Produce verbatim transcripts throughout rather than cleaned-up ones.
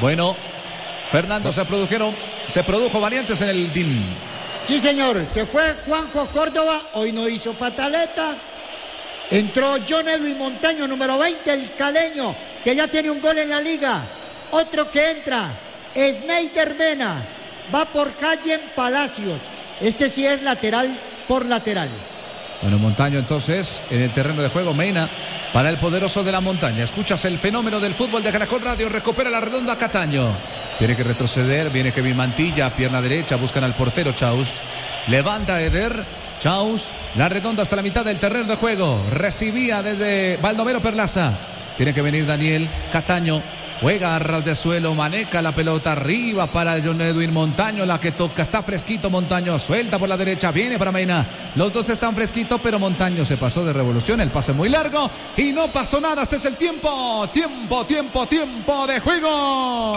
Bueno, Fernando, se produjeron, se produjo variantes en el D I N. Sí, señor, se fue Juanjo Córdoba, hoy no hizo pataleta. Entró John Edwin Montaño, número veinte, el caleño, que ya tiene un gol en la liga. Otro que entra, Sneider Mena, va por Calle Palacios. Este sí es lateral por lateral. Bueno, Montaño entonces en el terreno de juego, Mena para el poderoso de la montaña. Escuchas el fenómeno del fútbol de Caracol Radio, recupera la redonda Cataño. Tiene que retroceder, viene Kevin Mantilla, pierna derecha, buscan al portero Chaus. Levanta Eder, Chaus, la redonda hasta la mitad del terreno de juego. Recibía desde Baldomero Perlaza. Tiene que venir Daniel Cataño. Juega a ras de suelo, maneja la pelota arriba para John Edwin Montaño, la que toca, está fresquito Montaño, suelta por la derecha, viene para Mena. Los dos están fresquitos, pero Montaño se pasó de revolución, el pase muy largo y no pasó nada. Este es el tiempo, tiempo, tiempo, tiempo de juego.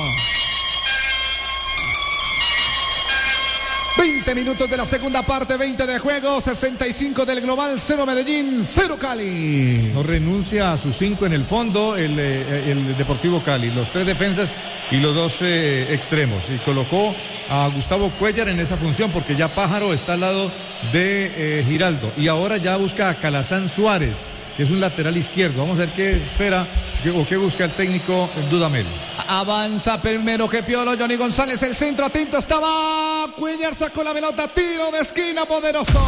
veinte minutos de la segunda parte, veinte de juego, sesenta y cinco del global, cero Medellín, cero Cali. No renuncia a sus cinco en el fondo el, el Deportivo Cali, los tres defensas y los dos eh, extremos. Y colocó a Gustavo Cuéllar en esa función porque ya Pájaro está al lado de eh, Giraldo. Y ahora ya busca a Calazán Suárez, que es un lateral izquierdo. Vamos a ver qué espera o qué busca el técnico Dudamel. Avanza primero que Piolo, Johnny González, el centro, atento estaba Cuéllar, sacó la pelota, tiro de esquina poderoso.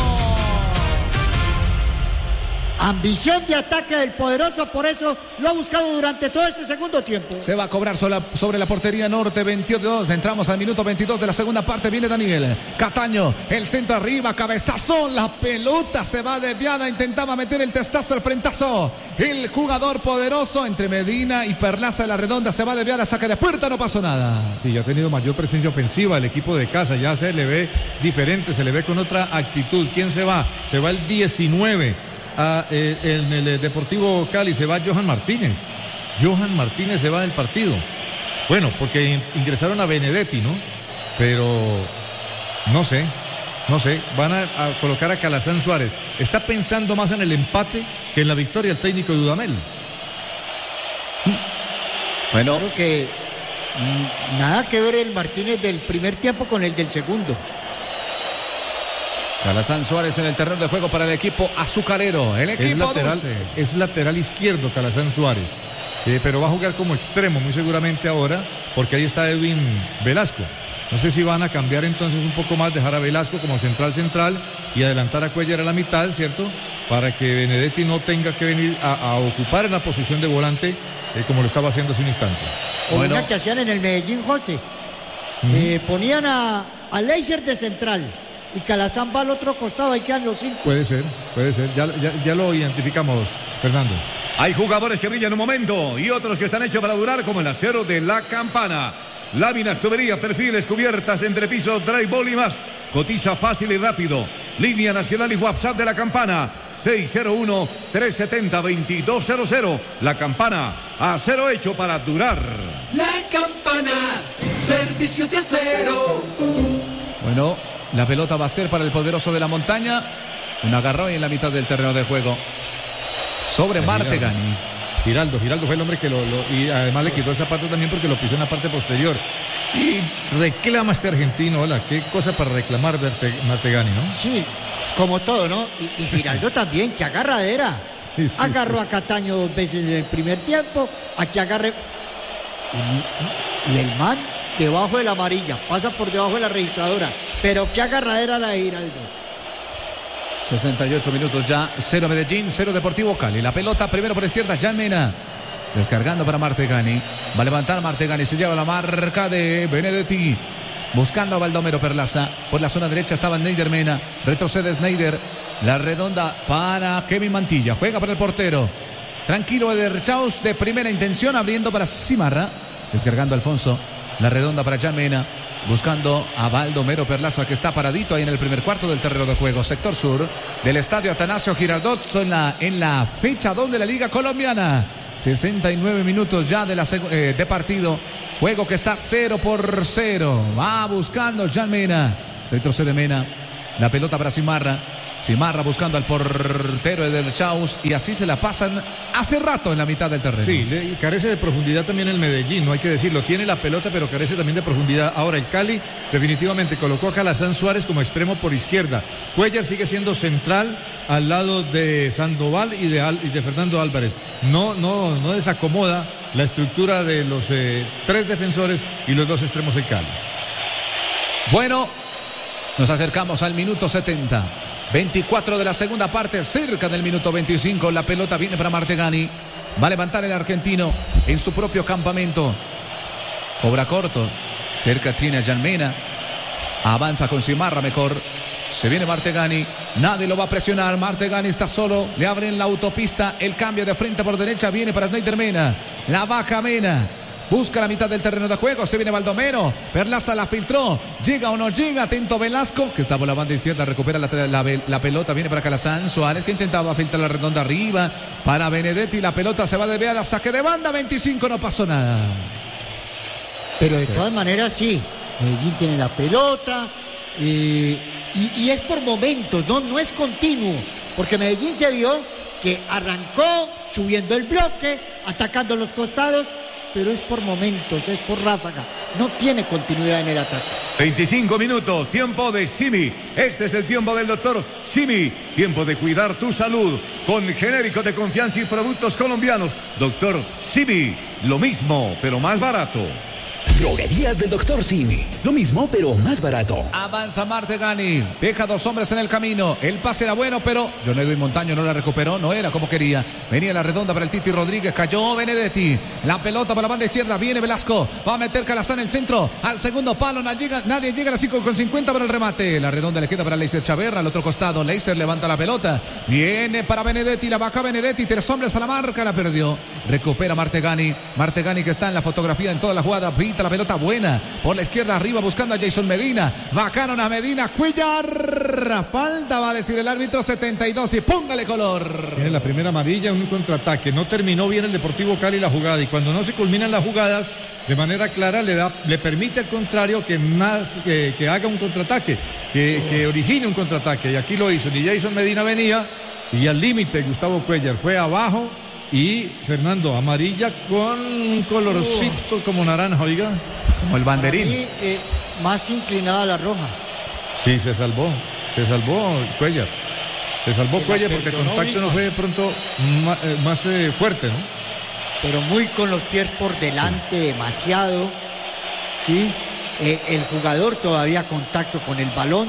Ambición de ataque del poderoso, por eso lo ha buscado durante todo este segundo tiempo. Se va a cobrar sobre la portería norte, veintidós, entramos al minuto veintidós de la segunda parte, viene Daniel Cataño, el centro arriba, cabezazo, la pelota se va desviada, intentaba meter el testazo, el frentazo, el jugador poderoso entre Medina y Perlaza de la redonda, se va desviada, saque de puerta, no pasó nada. Sí, ya ha tenido mayor presencia ofensiva el equipo de casa, ya se le ve diferente, se le ve con otra actitud. ¿Quién se va? Se va el diecinueve. Ah, eh, en el Deportivo Cali se va Johan Martínez. Johan Martínez se va del partido. Bueno, porque in- ingresaron a Benedetti, ¿no? Pero no sé, no sé. Van a, a colocar a Calazán Suárez. Está pensando más en el empate que en la victoria el técnico de Dudamel. Bueno, creo que mm, nada que ver el Martínez del primer tiempo con el del segundo. Calazán Suárez en el terreno de juego para el equipo azucarero. El equipo es lateral, dulce. es lateral izquierdo Calazán Suárez. Eh, pero va a jugar como extremo muy seguramente ahora, porque ahí está Edwin Velasco. No sé si van a cambiar entonces un poco más, dejar a Velasco como central central y adelantar a Cuéllar a la mitad, ¿cierto? Para que Benedetti no tenga que venir a, a ocupar en la posición de volante eh, como lo estaba haciendo hace un instante. O Bueno. una que hacían en el Medellín, José. Uh-huh. Eh, ponían a, a Leiser de central y Calazán va al otro costado, ahí quedan los cinco. Puede ser, puede ser. Ya, ya, ya lo identificamos, Fernando. Hay jugadores que brillan un momento y otros que están hechos para durar, como el acero de La Campana. Láminas, tuberías, perfiles, cubiertas, entrepiso, drywall y más. Cotiza fácil y rápido. Línea nacional y WhatsApp de La Campana. seis cero uno, tres siete cero, dos dos cero cero. La Campana, acero hecho para durar. La Campana, servicio de acero. Bueno, la pelota va a ser para el poderoso de la montaña. Un agarrón en la mitad del terreno de juego. Sobre Martegani. Giraldo, Giraldo fue el hombre que lo, lo y además le quitó el zapato también porque lo pisó en la parte posterior. Y reclama este argentino, hola, qué cosa para reclamar de Martegani, ¿no? Sí, como todo, ¿no? Y, y Giraldo también, que agarradera. Sí, sí, agarró sí. a Cataño dos veces en el primer tiempo, aquí agarre. Y, y el man debajo de la amarilla, pasa por debajo de la registradora. Pero qué agarradera la de Giraldo. sesenta y ocho minutos ya, cero Medellín, cero Deportivo Cali. La pelota primero por izquierda, Jan Mena. Descargando para Martegani. Va a levantar Martegani, se lleva la marca de Benedetti. Buscando a Baldomero Perlaza. Por la zona derecha estaba Sneider Mena. Retrocede Sneider. La redonda para Kevin Mantilla. Juega para el portero. Tranquilo Eder Chaus de primera intención, abriendo para Cimarra. Descargando Alfonso. La redonda para Jan Mena. Buscando a Baldomero Perlaza, que está paradito ahí en el primer cuarto del terreno de juego, sector sur del estadio Atanasio Girardot, en la, en la fecha dos de la Liga Colombiana. sesenta y nueve minutos ya de, la, eh, de partido. Juego que está cero por cero. Va buscando Jan Mena. Retrocede Mena. La pelota para Cimarra. Simarra buscando al portero del Chaus y así se la pasan hace rato en la mitad del terreno. Sí, le, carece de profundidad también el Medellín, no hay que decirlo. Tiene la pelota, pero carece también de profundidad. Ahora, el Cali definitivamente colocó a Calazán Suárez como extremo por izquierda. Cuellar sigue siendo central al lado de Sandoval y de, Al, y de Fernando Álvarez. No, no, no desacomoda la estructura de los eh, tres defensores y los dos extremos del Cali. Bueno, nos acercamos al minuto setenta. veinticuatro de la segunda parte, cerca del minuto veinticinco. La pelota viene para Martegani. Va a levantar el argentino en su propio campamento. Cobra corto. Cerca tiene a Janmena. Avanza con Simarra mejor. Se viene Martegani. Nadie lo va a presionar. Martegani está solo. Le abren la autopista. El cambio de frente por derecha viene para Snyder Mena. La baja Mena. Busca la mitad del terreno de juego. Se viene Baldomero. Perlaza la filtró. Llega o no llega. Atento Velasco, que está por la banda izquierda. Recupera la, la, la pelota. Viene para Calazán Suárez, que intentaba filtrar la redonda arriba. Para Benedetti. La pelota se va a desviar a saque de banda. veinticinco. No pasó nada. Pero de todas maneras, sí. Medellín tiene la pelota. Y, y, y es por momentos. No, no es continuo. Porque Medellín se vio que arrancó subiendo el bloque. Atacando los costados. Pero es por momentos, es por ráfaga. No tiene continuidad en el ataque. veinticinco minutos, tiempo de Simi. Este es el tiempo del doctor Simi. Tiempo de cuidar tu salud con genéricos de confianza y productos colombianos. Doctor Simi, lo mismo, pero más barato. Droguerías del doctor Simi. Lo mismo, pero más barato. Avanza Martegani. Deja dos hombres en el camino. El pase era bueno, pero John Edwin Montaño no la recuperó. No era como quería. Venía la redonda para el Titi Rodríguez. Cayó Benedetti. La pelota para la banda izquierda. Viene Velasco. Va a meter Calazán en el centro. Al segundo palo. Nadie llega, nadie llega a las cinco con cincuenta para el remate. La redonda le queda para Leiser Chaverra. Al otro costado. Leiser levanta la pelota. Viene para Benedetti. La baja Benedetti. Tres hombres a la marca. La perdió. Recupera Martegani. Martegani que está en la fotografía en toda la jugada. La pelota buena por la izquierda arriba buscando a Jason Medina. Bajaron a Medina. Cuellar. Falta va a decir el árbitro. setenta y dos y póngale color. Tiene la primera amarilla, un contraataque. No terminó bien el Deportivo Cali la jugada y cuando no se culminan las jugadas de manera clara le da, le permite al contrario que, más, que, que haga un contraataque, que, que origine un contraataque y aquí lo hizo. Ni Jason Medina venía y al límite Gustavo Cuellar fue abajo. Y Fernando, amarilla con un colorcito uh. como naranja, oiga. Como el banderín. Y eh, más inclinada a la roja. Sí, se salvó. Se salvó Cuellar. Se salvó se Cuellar porque el contacto misma. no fue de pronto más, eh, más eh, fuerte, ¿no? Pero muy con los pies por delante, sí. demasiado. Sí. Eh, el jugador todavía contacto con el balón.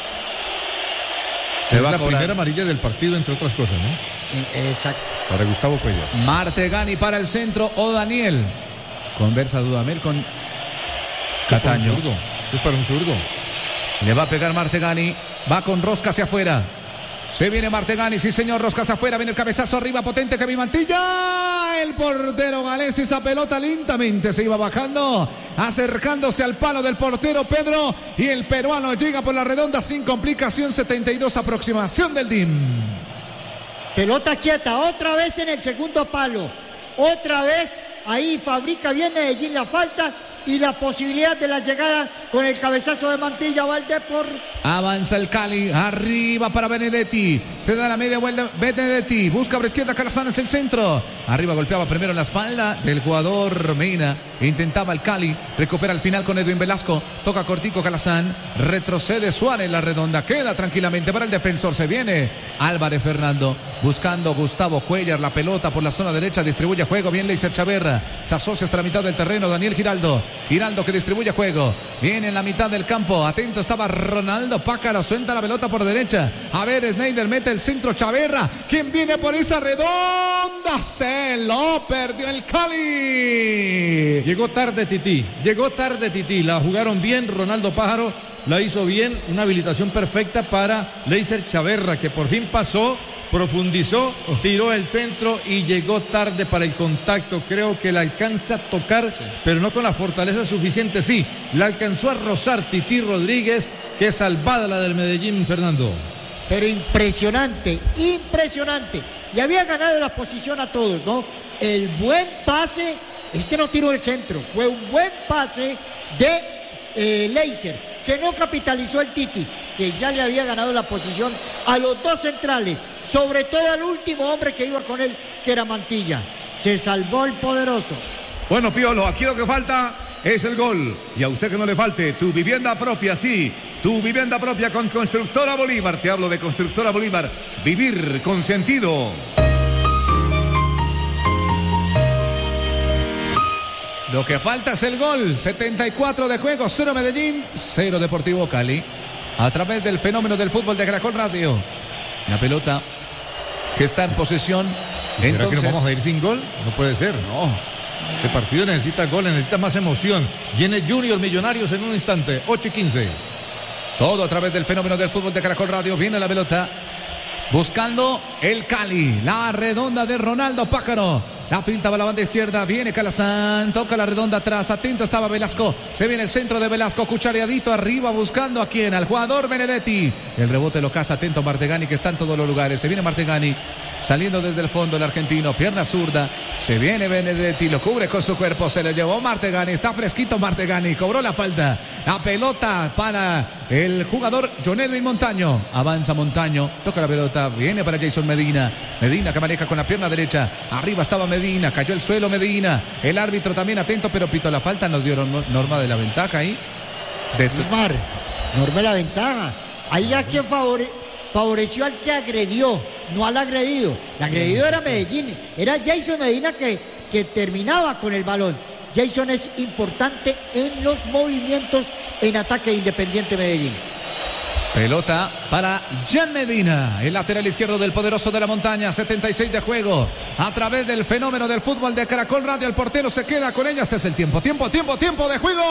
Se es va la primera amarilla del partido, entre otras cosas, ¿no? Exacto. Para Gustavo Cuellar. Martegani para el centro o Daniel. Conversa Dudamel con Cataño. Es para, es para un zurdo. Le va a pegar Martegani. Va con rosca hacia afuera. Se viene Martegani, sí señor, rosca hacia afuera. Viene el cabezazo arriba potente que mi Mantilla. El portero galés, esa pelota lentamente se iba bajando, acercándose al palo del portero Pedro. Y el peruano llega por la redonda sin complicación. setenta y dos aproximación del D I M. Pelota quieta, otra vez en el segundo palo. Otra vez ahí fabrica bien Medellín la falta y la posibilidad de la llegada con el cabezazo de Mantilla. Va el Depor. Avanza el Cali, arriba para Benedetti. Se da la media vuelta Benedetti. Busca por izquierda Calazán, es el centro. Arriba golpeaba primero en la espalda del jugador Mena. Intentaba el Cali, recupera al final con Edwin Velasco. Toca cortico Calazán, retrocede Suárez la redonda. Queda tranquilamente para el defensor. Se viene Álvarez Fernando. Buscando Gustavo Cuellar, la pelota por la zona derecha. Distribuye juego, bien Leiser Chaverra. Se asocia hasta la mitad del terreno Daniel Giraldo. Giraldo que distribuye juego. Viene en la mitad del campo. Atento estaba Ronaldo Pácaro. Suelta la pelota por derecha. A ver, Snyder mete el centro. Chaverra. ¿Quién viene por esa redonda? Se lo perdió el Cali. Llegó tarde Tití. Llegó tarde Tití. La jugaron bien. Ronaldo Pájaro la hizo bien. Una habilitación perfecta para Leiser Chaverra, que por fin pasó. Profundizó, tiró el centro y llegó tarde para el contacto. Creo que la alcanza a tocar, sí. pero no con la fortaleza suficiente. Sí, la alcanzó a rozar Tití Rodríguez. Qué salvada la del Medellín, Fernando. Pero impresionante, impresionante. Le había ganado la posición a todos, ¿no? El buen pase, este no tiró el centro, fue un buen pase de eh, Leiser, que no capitalizó el Titi. que ya le había ganado la posición a los dos centrales, sobre todo al último hombre que iba con él, que era Mantilla. Se salvó el poderoso. Bueno, Piolo, aquí lo que falta es el gol. Y a usted que no le falte tu vivienda propia, sí, tu vivienda propia con Constructora Bolívar. Te hablo de Constructora Bolívar. Vivir con sentido. Lo que falta es el gol. setenta y cuatro de juego, cero Medellín, cero Deportivo Cali. A través del fenómeno del fútbol de Caracol Radio. La pelota que está en posesión. ¿Será Entonces, que nos vamos a ir sin gol? No puede ser. No. Este partido necesita goles, necesita más emoción. Viene Junior Millonarios en un instante, ocho y quince. Todo a través del fenómeno del fútbol de Caracol Radio. Viene la pelota. Buscando el Cali. La redonda de Ronaldo Pájaro. La finta va a la banda izquierda. Viene Calazán. Toca la redonda atrás. Atento estaba Velasco. Se viene el centro de Velasco. Cuchareadito arriba. Buscando a quién. Al jugador Benedetti. El rebote lo caza. Atento Martegani, que está en todos los lugares. Se viene Martegani. Saliendo desde el fondo el argentino. Pierna zurda. Se viene Benedetti. Lo cubre con su cuerpo. Se le llevó Martegani. Está fresquito Martegani. Cobró la falta. La pelota para el jugador John Edwin Montaño. Avanza Montaño. Toca la pelota. Viene para Jason Medina. Medina que maneja con la pierna derecha. Arriba estaba Medina. Cayó el suelo Medina. El árbitro también atento, pero pitó la falta. Nos dio norma de la ventaja ahí. De Ismar, norma de la ventaja. Ahí a quien favore, favoreció al que agredió, no al agredido. El agredido era Medellín. Era Jason Medina que, que terminaba con el balón. Jason es importante en los movimientos en ataque de Independiente Medellín. Pelota para Jan Medina, el lateral izquierdo del poderoso de la montaña, setenta y seis de juego. A través del fenómeno del fútbol de Caracol Radio, el portero se queda con ella. Este es el tiempo, tiempo, tiempo, tiempo de juego.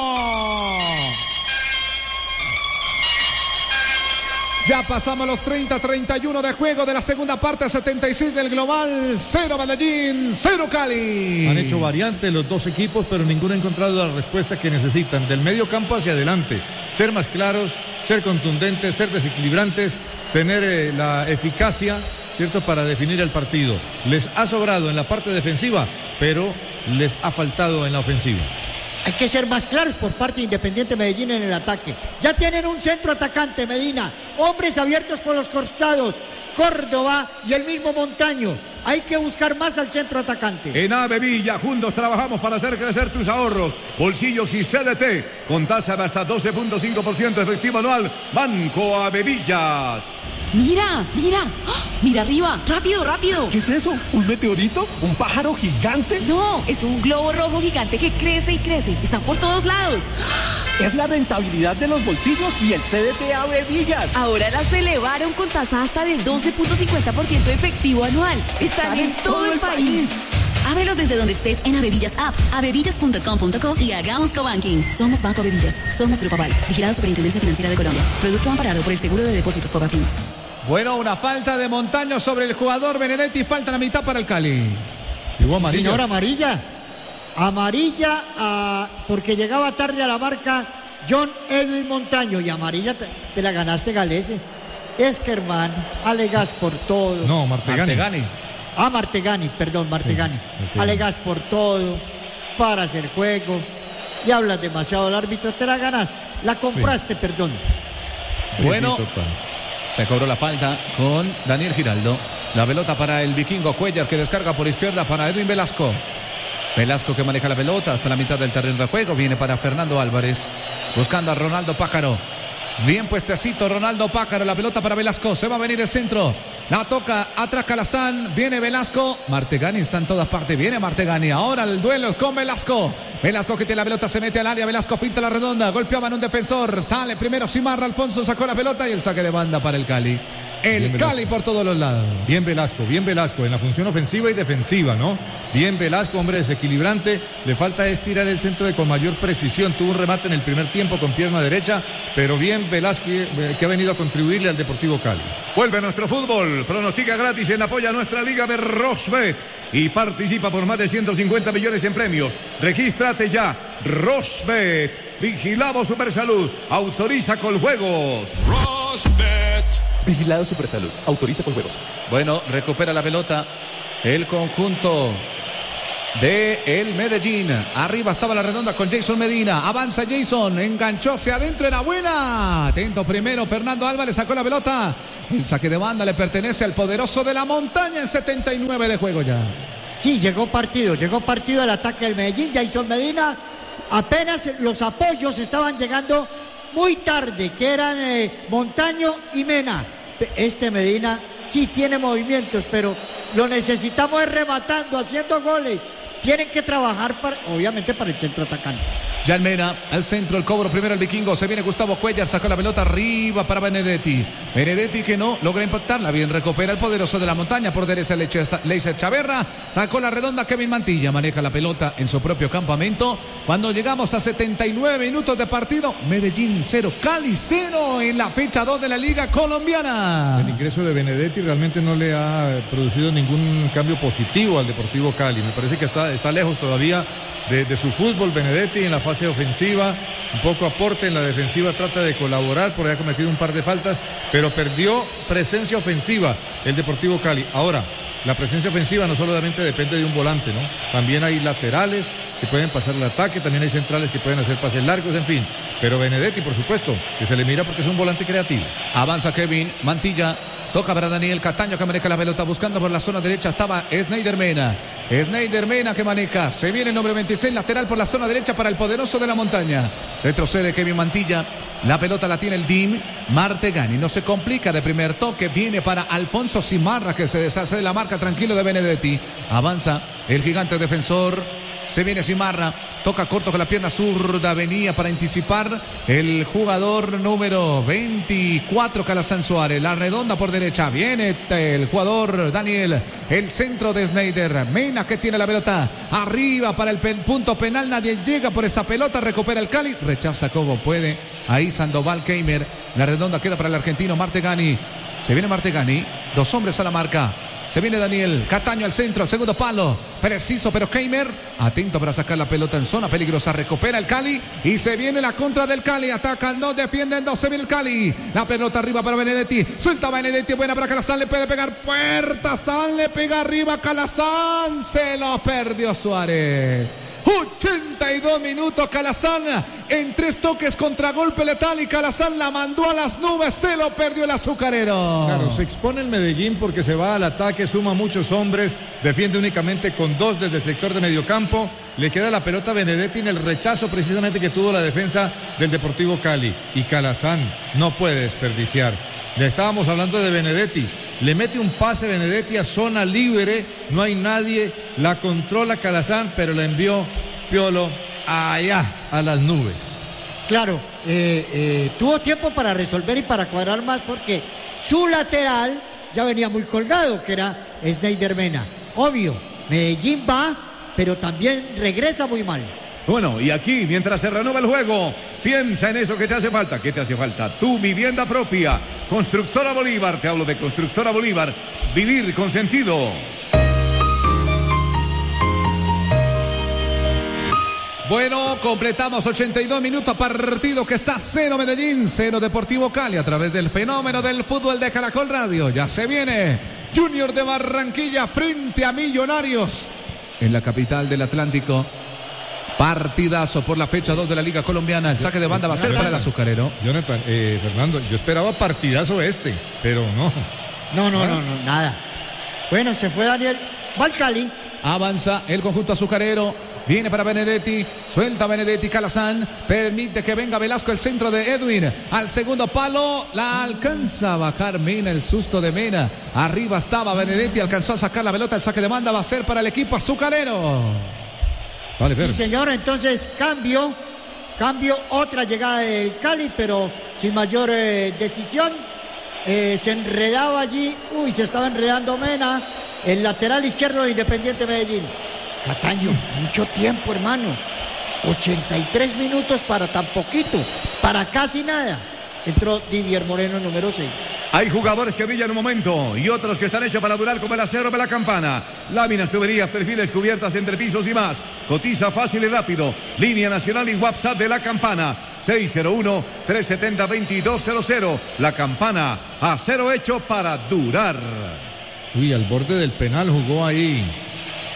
Ya pasamos los treinta, treinta y uno de juego de la segunda parte, setenta y seis del global, cero Medellín, cero Cali. Han hecho variantes los dos equipos, pero ninguno ha encontrado la respuesta que necesitan. Del medio campo hacia adelante, ser más claros, ser contundentes, ser desequilibrantes, tener eh, la eficacia, ¿cierto?, para definir el partido. Les ha sobrado en la parte defensiva, pero les ha faltado en la ofensiva. Hay que ser más claros por parte de Independiente Medellín en el ataque. Ya tienen un centro atacante, Medina. Hombres abiertos por los costados. Córdoba y el mismo Montaño. Hay que buscar más al centro atacante. En Avevilla, juntos trabajamos para hacer crecer tus ahorros. Bolsillos y C D T. Con tasa de hasta doce punto cinco por ciento efectivo anual. Banco Avevillas. Mira, mira, ¡oh! Mira arriba, rápido, rápido. ¿Qué es eso? ¿Un meteorito? ¿Un pájaro gigante? No, es un globo rojo gigante que crece y crece. Están por todos lados. Es la rentabilidad de los bolsillos y el C D T Avevillas. Ahora las elevaron con tasa hasta del doce punto cincuenta por ciento efectivo anual. Están en todo el país. Ábrelos desde donde estés en Avevillas App, avevillas punto com punto co y hagamos cobanking. Somos Banco Avevillas, somos Grupo Aval, vigilado Superintendencia Financiera de Colombia. Producto amparado por el Seguro de Depósitos Fogafín. Bueno, una falta de Montaño sobre el jugador Benedetti, falta la mitad para el Cali. Llegó amarilla. Señor, amarilla. Amarilla a, porque llegaba tarde a la marca John Edwin Montaño. Y amarilla te, te la ganaste, Galese. Es que, hermano, alegas por todo. No, Martegani. Martegani. Ah, Martegani, perdón, Martegani. Sí, Martegani. Alegas por todo, paras el juego y hablas demasiado al árbitro, te la ganaste, la compraste, sí. Perdón. Bueno, se cobró la falta con Daniel Giraldo. La pelota para el vikingo Cuellar, que descarga por izquierda para Edwin Velasco. Velasco que maneja la pelota hasta la mitad del terreno de juego. Viene para Fernando Álvarez, buscando a Ronaldo Pájaro. Bien puestecito Ronaldo Pájaro, la pelota para Velasco, se va a venir el centro, la toca atrás Calazán, viene Velasco, Martegani está en todas partes, viene Martegani, ahora el duelo con Velasco, Velasco que tiene la pelota, se mete al área, Velasco finta la redonda, golpeaba en un defensor, sale primero Simarra, Alfonso sacó la pelota y el saque de banda para el Cali. El Cali por todos los lados. Bien Velasco, bien Velasco en la función ofensiva y defensiva, ¿no? Bien Velasco, hombre desequilibrante. Le falta estirar el centro de con mayor precisión. Tuvo un remate en el primer tiempo con pierna derecha, pero bien Velasco que ha venido a contribuirle al Deportivo Cali. Vuelve nuestro fútbol. Pronostica gratis en apoyo a nuestra liga de Rosbet y participa por más de ciento cincuenta millones en premios. Regístrate ya. Rosbet. Vigilamos Supersalud. Autoriza con juegos. Rosbet. Vigilado Supersalud. Autoriza con juegos. Bueno, recupera la pelota el conjunto de el Medellín. Arriba estaba la redonda con Jason Medina. Avanza Jason, enganchó hacia adentro, era buena. Atento primero, Fernando Álvarez sacó la pelota. El saque de banda le pertenece al poderoso de la montaña en setenta y nueve de juego ya. Sí, llegó partido, llegó partido al ataque del Medellín. Jason Medina, apenas los apoyos estaban llegando muy tarde, que eran eh, Montaño y Mena. Este Medina sí tiene movimientos, pero lo necesitamos es rematando, haciendo goles. Tienen que trabajar, para, obviamente, para el centro atacante. Jan Mena, al centro, el cobro primero el vikingo. Se viene Gustavo Cuellar, sacó la pelota arriba para Benedetti. Benedetti que no logra impactarla. Bien, recupera el poderoso de la montaña por derecha Leiser Chaverra. Sacó la redonda Kevin Mantilla. Maneja la pelota en su propio campamento. Cuando llegamos a setenta y nueve minutos de partido, Medellín cero, Cali cero en la fecha dos de la Liga Colombiana. El ingreso de Benedetti realmente no le ha producido ningún cambio positivo al Deportivo Cali. Me parece que está, está lejos todavía De, de su fútbol. Benedetti en la fase ofensiva, un poco aporte en la defensiva, trata de colaborar, porque ha cometido un par de faltas, pero perdió presencia ofensiva el Deportivo Cali. Ahora, la presencia ofensiva no solamente depende de un volante, ¿no? También hay laterales que pueden pasar el ataque, también hay centrales que pueden hacer pases largos, en fin. Pero Benedetti, por supuesto, que se le mira porque es un volante creativo. Avanza Kevin Mantilla. Toca para Daniel Cataño que maneja la pelota buscando por la zona derecha. Estaba Snyder Mena. Snyder Mena que maneja. Se viene el número veintiséis lateral por la zona derecha para el poderoso de la montaña. Retrocede Kevin Mantilla. La pelota la tiene el D I M. Martegani no se complica de primer toque. Viene para Alfonso Simarra que se deshace de la marca tranquilo de Benedetti. Avanza el gigante defensor. Se viene Simarra, toca corto con la pierna zurda, venía para anticipar el jugador número veinticuatro, Calazán Suárez, la redonda por derecha, viene el jugador Daniel, el centro de Snyder, Mena que tiene la pelota, arriba para el pen, punto penal, nadie llega por esa pelota, recupera el Cali, rechaza como puede, ahí Sandoval Keimer, la redonda queda para el argentino Martegani, se viene Martegani, dos hombres a la marca. Se viene Daniel Cataño al centro, al segundo palo. Preciso, pero Keimer atento para sacar la pelota en zona peligrosa. Recupera el Cali y se viene la contra del Cali. Atacan dos, defienden dos. Se viene el Cali. La pelota arriba para Benedetti. Suelta Benedetti. Buena para Calazán. Le puede pegar puerta. San le pega arriba. Calazán. Se lo perdió Suárez. ochenta y dos minutos Calazán en tres toques, contragolpe letal y Calazán la mandó a las nubes, se lo perdió el azucarero. Claro, se expone el Medellín porque se va al ataque, suma muchos hombres, defiende únicamente con dos desde el sector de mediocampo, le queda la pelota a Benedetti en el rechazo precisamente que tuvo la defensa del Deportivo Cali y Calazán no puede desperdiciar. Le estábamos hablando de Benedetti. Le mete un pase Benedetti a zona libre, no hay nadie, la controla Calazán, pero la envió Piolo allá, a las nubes. Claro, eh, eh, tuvo tiempo para resolver y para cuadrar más porque su lateral ya venía muy colgado, que era Snyder Mena. Obvio, Medellín va, pero también regresa muy mal. Bueno, y aquí, mientras se renueva el juego, piensa en eso que te hace falta. ¿Qué te hace falta? Tu vivienda propia. Constructora Bolívar, te hablo de Constructora Bolívar. Vivir con sentido. Bueno, completamos ochenta y dos minutos, partido que está cero Medellín, cero Deportivo Cali a través del fenómeno del fútbol de Caracol Radio. Ya se viene Junior de Barranquilla frente a Millonarios en la capital del Atlántico. Partidazo por la fecha dos de la Liga Colombiana. El saque de banda va a ser para el azucarero. Jonathan, eh, Fernando, yo esperaba partidazo este, pero no. No, no, no, no, nada. Bueno, se fue Daniel. Va al Cali. Avanza el conjunto azucarero. Viene para Benedetti. Suelta Benedetti. Calazán. Permite que venga Velasco, el centro de Edwin. Al segundo palo. La alcanza a bajar Mena. El susto de Mena. Arriba estaba Benedetti. Alcanzó a sacar la pelota. El saque de banda va a ser para el equipo azucarero. Vale, sí, señor, entonces cambio, cambio, otra llegada del Cali, pero sin mayor eh, decisión. Eh, se enredaba allí, uy, se estaba enredando Mena, el lateral izquierdo de Independiente Medellín. Cataño, mucho tiempo, hermano. ochenta y tres minutos para tan poquito, para casi nada. Entró Didier Moreno, número seis. Hay jugadores que brillan un momento y otros que están hechos para durar como el acero de la campana. Láminas, tuberías, perfiles, cubiertas, entrepisos y más. Cotiza fácil y rápido. Línea nacional y WhatsApp de la campana. seis cero uno, tres siete cero, dos dos cero cero. La campana, acero hecho para durar. Uy, al borde del penal jugó ahí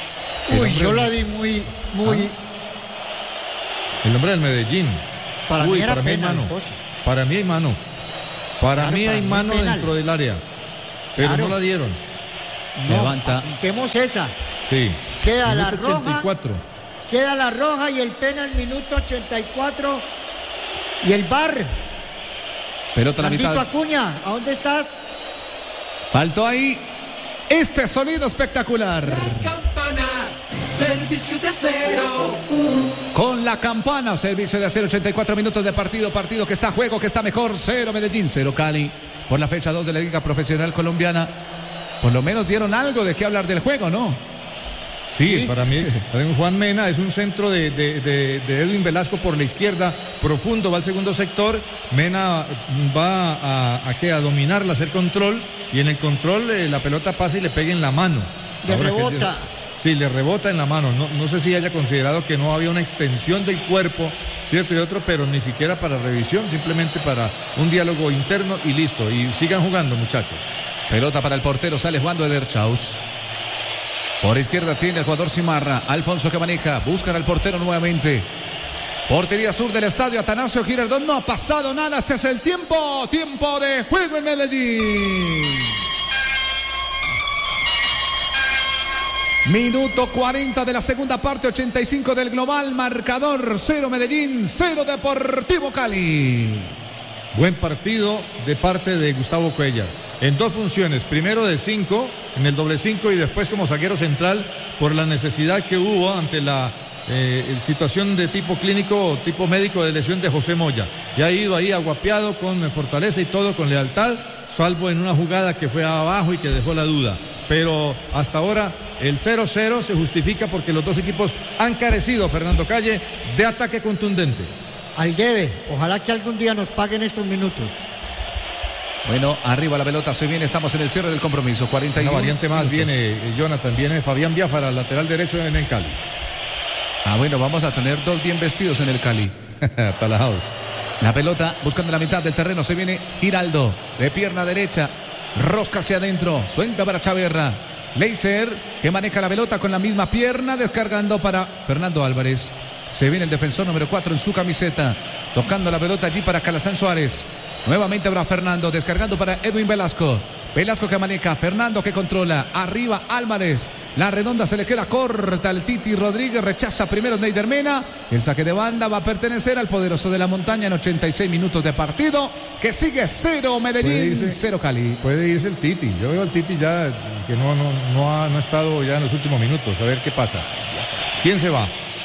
Uy, yo la vi muy, muy... Ah. El hombre del Medellín. Para Uy, mí era para mí hay penal, mano. José. Para mí hay mano. Para Claro, mí para hay mí es mano penal. dentro del área. Pero Claro. no la dieron. No, Levanta. apuntemos esa. Sí. Queda la Minuto roja. ochenta y cuatro. Queda la roja y el penal minuto ochenta y cuatro. Y el bar. Pelota a la Landito mitad. Acuña, ¿a dónde estás? Faltó ahí este sonido espectacular. Campana, servicio de acero. Con la campana, servicio de acero, ochenta y cuatro minutos de partido, partido que está a juego, que está mejor, cero Medellín, cero Cali, por la fecha dos de la Liga Profesional Colombiana. Por lo menos dieron algo de qué hablar del juego, ¿no? Sí, Sí. para mí, para mí Juan Mena es un centro de, de, de, de Edwin Velasco por la izquierda, profundo, va al segundo sector. Mena va a, a, ¿qué? a dominarla, a hacer control, y en el control eh, la pelota pasa y le pega en la mano. Le Ahora que- rebota. Sí, le rebota en la mano. No, no sé si haya considerado que no había una extensión del cuerpo, cierto y otro, pero ni siquiera para revisión, simplemente para un diálogo interno y listo. Y sigan jugando, muchachos. Pelota para el portero, sale jugando Eder Chaus. Por izquierda tiene el jugador Cimarra. Alfonso que maneja, buscan al portero nuevamente. Portería sur del estadio, Atanasio Girardot. No ha pasado nada, este es el tiempo. Tiempo de juego en Medellín. Minuto cuarenta de la segunda parte, ochenta y cinco del global. Marcador cero Medellín, cero Deportivo Cali. Buen partido de parte de Gustavo Cuellar. En dos funciones, primero de cinco, en el doble cinco y después como zaguero central por la necesidad que hubo ante la eh, situación de tipo clínico o tipo médico de lesión de José Moya. Y ha ido ahí aguapeado con fortaleza y todo, con lealtad, salvo en una jugada que fue abajo y que dejó la duda. Pero hasta ahora el cero cero se justifica porque los dos equipos han carecido, Fernando Calle, de ataque contundente. Al lleve, ojalá que algún día nos paguen estos minutos. Bueno, arriba la pelota, se viene, estamos en el cierre del compromiso, cuarenta y uno Una variante más minutos. viene eh, Jonathan, viene Fabián Biafara, lateral derecho en el Cali. Ah, bueno, vamos a tener dos bien vestidos en el Cali. Talajados. La pelota buscando la mitad del terreno, se viene Giraldo, de pierna derecha, rosca hacia adentro, suelta para Chaverra. Leiser, que maneja la pelota con la misma pierna, descargando para Fernando Álvarez. Se viene el defensor número cuatro en su camiseta, tocando la pelota allí para Calazán Suárez. Nuevamente para Fernando, descargando para Edwin Velasco. Velasco que maneja, Fernando que controla, arriba Álvarez. La redonda se le queda corta al Titi Rodríguez, rechaza primero Neider Mena. El saque de banda va a pertenecer al poderoso de la montaña en ochenta y seis minutos de partido, que sigue cero Medellín, Puede irse- cero Cali. Puede irse el Titi. Yo veo al Titi ya que no, no, no, ha, no ha estado ya en los últimos minutos. A ver qué pasa. ¿Quién se va?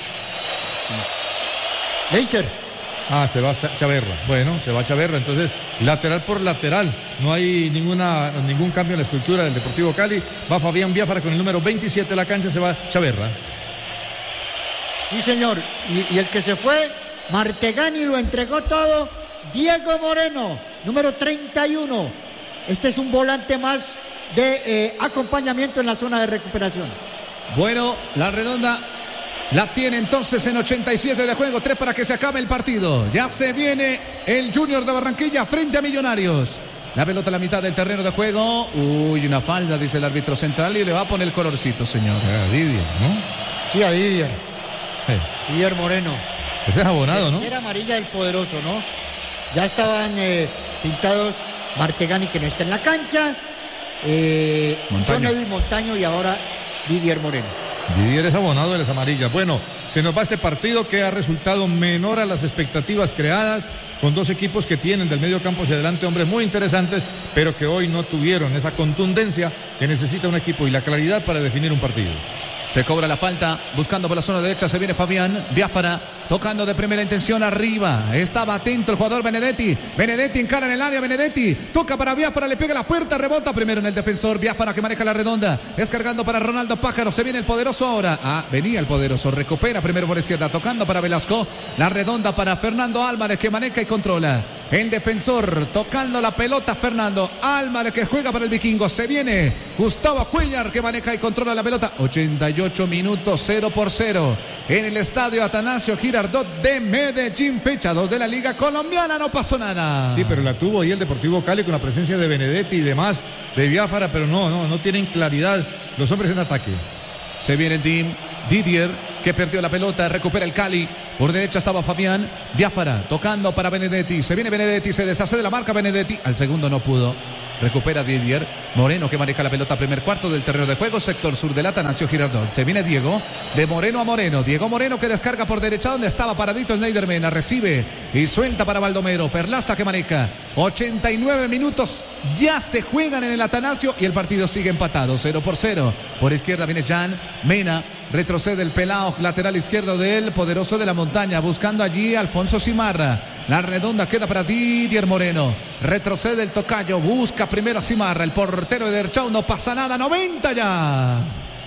Leiser. Ah, se va Cha- Chaverra. Bueno, se va Chaverra. Entonces, lateral por lateral. No hay ninguna, ningún cambio en la estructura del Deportivo Cali. Va Fabián Biafara con el número veintisiete de la cancha. Se va Chaverra. Sí, señor. Y, y el que se fue, Martegani, lo entregó todo. Diego Moreno, número treinta y uno. Este es un volante más de eh, acompañamiento en la zona de recuperación. Bueno, la redonda la tiene entonces en ochenta y siete de juego, tres para que se acabe el partido. Ya se viene el Junior de Barranquilla frente a Millonarios. La pelota a la mitad del terreno de juego. Uy, una falda, dice el árbitro central, y le va a poner el colorcito, señor. Ah, Didier, ¿no? Sí, a Didier. Eh, Didier Moreno. ese es abonado, ¿no? Tercera amarilla del poderoso, ¿no? Ya estaban eh, pintados Martegani, que no está en la cancha. Eh, Montaño. John Edwin Montaño y ahora Didier Moreno. Didier es abonado de las amarillas. Bueno, se nos va este partido que ha resultado menor a las expectativas creadas, con dos equipos que tienen del medio campo hacia adelante hombres muy interesantes, pero que hoy no tuvieron esa contundencia que necesita un equipo y la claridad para definir un partido. Se cobra la falta, buscando por la zona derecha, se viene Fabián Biafara, tocando de primera intención arriba. Estaba atento el jugador Benedetti. Benedetti encara en el área, Benedetti toca para Biafara, le pega la puerta, rebota primero en el defensor. Biafara que maneja la redonda, descargando para Ronaldo Pájaro. Se viene el poderoso ahora. Ah, venía el poderoso, recupera primero por izquierda, tocando para Velasco. La redonda para Fernando Álvarez que maneja y controla. El defensor tocando la pelota, Fernando Álvarez que juega para el Vikingo. Se viene Gustavo Cuellar que maneja y controla la pelota. ochenta y ocho minutos, cero por cero. En el estadio Atanasio Girardot de Medellín, fecha dos de la Liga Colombiana. No pasó nada. Sí, pero la tuvo ahí el Deportivo Cali con la presencia de Benedetti y demás, de Biafara, pero no, no, no tienen claridad los hombres en ataque. Se viene el team. Didier, que perdió la pelota, recupera el Cali. Por derecha estaba Fabián Biafara, tocando para Benedetti. Se viene Benedetti, se deshace de la marca Benedetti. Al segundo no pudo. Recupera Didier. Moreno, que maneja la pelota, primer cuarto del terreno de juego, sector sur del Atanasio Girardot. Se viene Diego, de Moreno a Moreno. Diego Moreno, que descarga por derecha donde estaba paradito Snyder Mena. Recibe y suelta para Baldomero. Perlaza, que maneja. ochenta y nueve minutos ya se juegan en el Atanasio y el partido sigue empatado, cero por cero. Por izquierda viene Jan Mena. Retrocede el pelao, lateral izquierdo del poderoso de la montaña, buscando allí a Alfonso Simarra. La redonda queda para Didier Moreno. Retrocede el tocayo, busca primero a Simarra. El portero de Derchau, no pasa nada, noventa ya.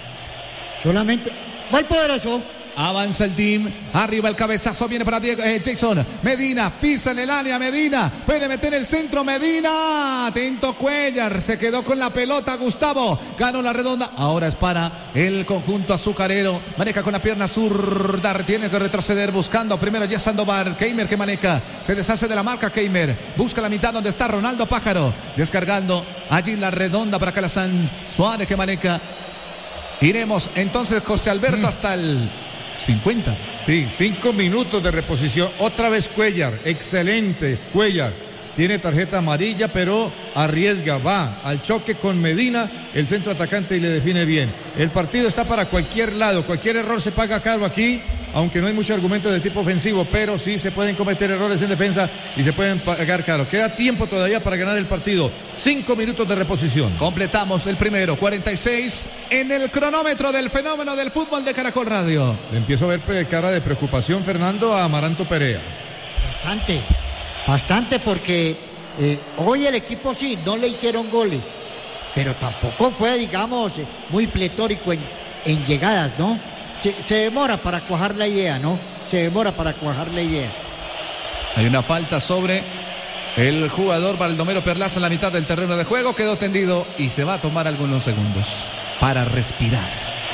Solamente va el poderoso. Avanza el team, arriba el cabezazo, viene para Diego, eh, Jason Medina, pisa en el área, Medina, puede meter el centro, Medina, atento Cuellar, se quedó con la pelota Gustavo, ganó la redonda, ahora es para el conjunto azucarero, maneja con la pierna zurda, tiene que retroceder buscando primero ya Sandoval, Keimer que maneja, se deshace de la marca Keimer, busca la mitad donde está Ronaldo Pájaro, descargando allí la redonda para Calazán, Suárez que maneja, iremos entonces José Alberto mm. hasta el cincuenta. Sí, cinco minutos de reposición. Otra vez Cuellar. Excelente Cuellar. Tiene tarjeta amarilla, pero arriesga. Va al choque con Medina, el centro atacante, y le define bien. El partido está para cualquier lado. Cualquier error se paga caro aquí, aunque no hay mucho argumento de tipo ofensivo, pero sí se pueden cometer errores en defensa y se pueden pagar caro. Queda tiempo todavía para ganar el partido. Cinco minutos de reposición. Completamos el primero, cuarenta y seis en el cronómetro del fenómeno del fútbol de Caracol Radio. Le empiezo a ver cara de preocupación, Fernando, a Amaranto Perea. Bastante, bastante porque eh, hoy el equipo sí, no le hicieron goles, pero tampoco fue, digamos, muy pletórico en, en llegadas, ¿no? Se, se demora para cuajar la idea, ¿no? Se demora para cuajar la idea. Hay una falta sobre el jugador Baldomero Perlaza en la mitad del terreno de juego. Quedó tendido y se va a tomar algunos segundos para respirar.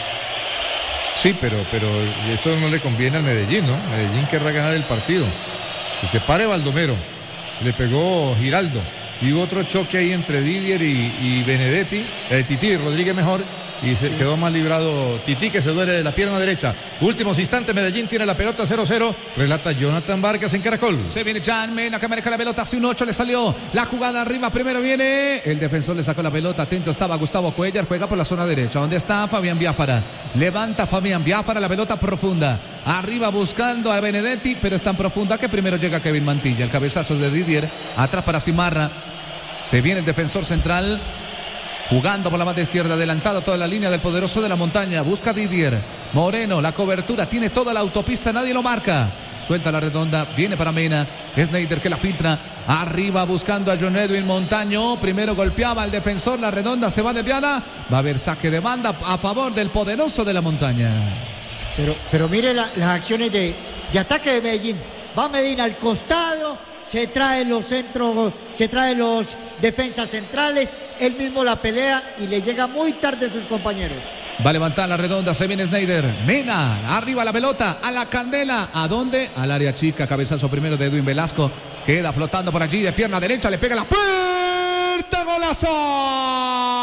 Sí, pero, pero eso no le conviene al Medellín, ¿no? Medellín querrá ganar el partido. Que se pare Baldomero. Le pegó Giraldo. Y hubo otro choque ahí entre Didier y, y Benedetti. Eh, Titi, Rodríguez mejor. Y se sí. quedó más librado Titi, que se duele de la pierna derecha. Últimos instantes, Medellín tiene la pelota cero cero. Relata Jonathan Vargas en Caracol. Se viene Jan Mena, que maneja la pelota. Hace un ocho le salió la jugada arriba. Primero viene el defensor, le sacó la pelota. Atento estaba Gustavo Cuellar. Juega por la zona derecha. ¿Dónde está Fabián Biafara? Levanta Fabián Biafara la pelota profunda. Arriba buscando a Benedetti, pero es tan profunda que primero llega Kevin Mantilla. El cabezazo de Didier. Atrás para Simarra. Se viene el defensor central. Jugando por la banda izquierda, adelantado toda la línea del poderoso de la montaña. Busca Didier. Moreno, la cobertura, tiene toda la autopista, nadie lo marca. Suelta la redonda, viene para Mena. Snyder que la filtra. Arriba buscando a John Edwin Montaño. Primero golpeaba al defensor, la redonda se va desviada. Va a haber saque de banda a favor del poderoso de la montaña. Pero, pero mire la, las acciones de, de ataque de Medellín. Va Medina al costado, se trae los centros, se trae los defensas centrales. Él mismo la pelea y le llega muy tarde a sus compañeros. Va a levantar la redonda, se viene Snyder. Mena, arriba la pelota, a la candela. ¿A dónde? Al área chica, cabezazo primero de Edwin Velasco. Queda flotando por allí de pierna derecha, le pega la puerta, golazo.